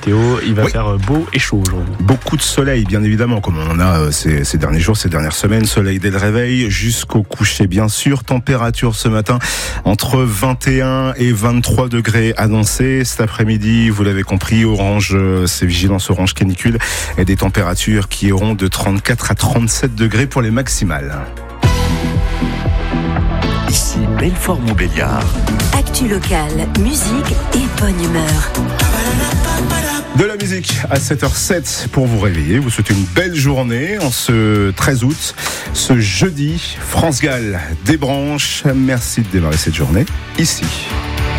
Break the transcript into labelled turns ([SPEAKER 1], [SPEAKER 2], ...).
[SPEAKER 1] météo. Il va faire beau et chaud aujourd'hui.
[SPEAKER 2] Beaucoup de soleil, bien évidemment, comme on a ces derniers jours, ces dernières semaines. Soleil dès le réveil jusqu'au coucher, bien sûr. Température ce matin entre 21 et 23 degrés annoncés. Cet après-midi, vous l'avez compris, orange, c'est vigilance orange canicule et des températures qui iront de 34 à 37 degrés pour les maximales.
[SPEAKER 3] Ici Belfort-Montbéliard.
[SPEAKER 4] Actu locale, musique et bonne humeur.
[SPEAKER 2] De la musique à 7h07 pour vous réveiller. Vous souhaitez une belle journée en ce 13 août. Ce jeudi, France Gall débranche. Merci de démarrer cette journée ici.